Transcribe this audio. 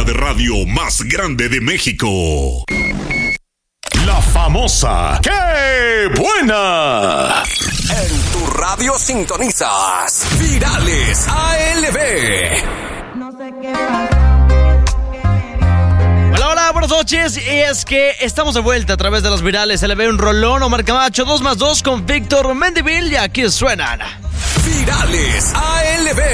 de radio más grande de México. La famosa ¡Qué buena! En tu radio sintonizas Virales ALB. No sé qué pasa. Hola, buenas noches. Y es que estamos de vuelta a través de los Virales. Se le ve un rolón. Omar Camacho, 2+2 con Víctor Mendivil. Y aquí suenan Virales ALB.